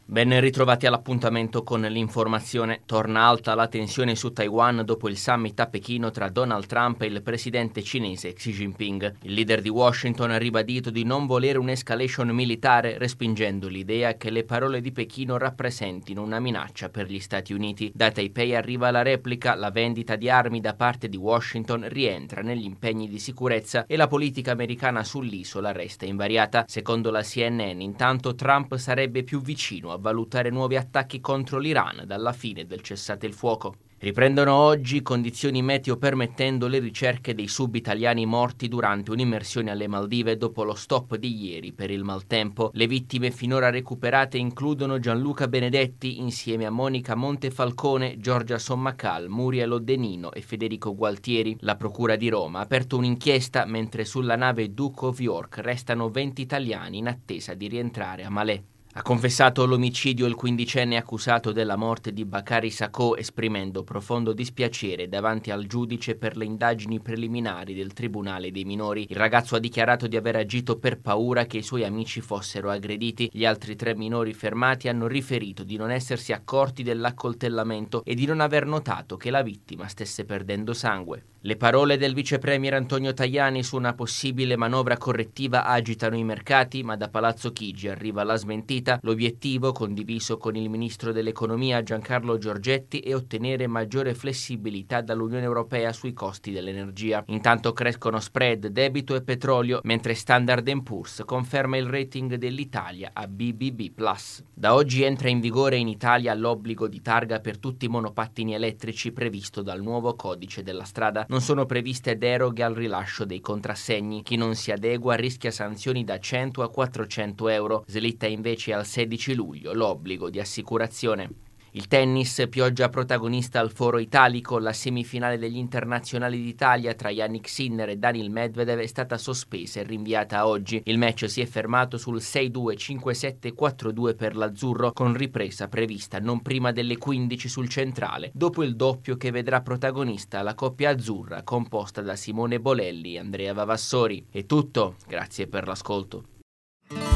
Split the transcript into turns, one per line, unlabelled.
Ben ritrovati all'appuntamento con l'informazione. Torna alta la tensione su Taiwan dopo il summit a Pechino tra Donald Trump e il presidente cinese Xi Jinping. Il leader di Washington ha ribadito di non volere un'escalation militare, respingendo l'idea che le parole di Pechino rappresentino una minaccia per gli Stati Uniti. Da Taipei arriva la replica: la vendita di armi da parte di Washington rientra negli impegni di sicurezza e la politica americana sull'isola resta invariata. Secondo la CNN, intanto, Trump sarebbe più vicino a valutare nuovi attacchi contro l'Iran dalla fine del cessate il fuoco. Riprendono oggi, condizioni meteo permettendo, le ricerche dei sub italiani morti durante un'immersione alle Maldive dopo lo stop di ieri per il maltempo. Le vittime finora recuperate includono Gianluca Benedetti insieme a Monica Montefalcone, Giorgia Sommacal, Muriel Odenino e Federico Gualtieri. La Procura di Roma ha aperto un'inchiesta, mentre sulla nave Duke of York restano 20 italiani in attesa di rientrare a Malé. Ha confessato l'omicidio il quindicenne accusato della morte di Bakary Sacco, esprimendo profondo dispiacere davanti al giudice per le indagini preliminari del Tribunale dei minori. Il ragazzo ha dichiarato di aver agito per paura che i suoi amici fossero aggrediti. Gli altri 3 minori fermati hanno riferito di non essersi accorti dell'accoltellamento e di non aver notato che la vittima stesse perdendo sangue. Le parole del vice premier Antonio Tajani su una possibile manovra correttiva agitano i mercati, ma da Palazzo Chigi arriva la smentita. L'obiettivo, condiviso con il ministro dell'economia Giancarlo Giorgetti, è ottenere maggiore flessibilità dall'Unione Europea sui costi dell'energia. Intanto crescono spread, debito e petrolio, mentre Standard & Poor's conferma il rating dell'Italia a BBB+. Da oggi entra in vigore in Italia l'obbligo di targa per tutti i monopattini elettrici previsto dal nuovo codice della strada. Non sono previste deroghe al rilascio dei contrassegni. Chi non si adegua rischia sanzioni da 100 a 400 euro. Slitta invece al 16 luglio l'obbligo di assicurazione. Il tennis, pioggia protagonista al Foro Italico. La semifinale degli internazionali d'Italia tra Jannik Sinner e Daniil Medvedev è stata sospesa e rinviata a oggi. Il match si è fermato sul 6-2, 5-7, 4-2 per l'azzurro, con ripresa prevista non prima delle 15 sul centrale, dopo il doppio che vedrà protagonista la coppia azzurra composta da Simone Bolelli e Andrea Vavassori. È tutto, grazie per l'ascolto.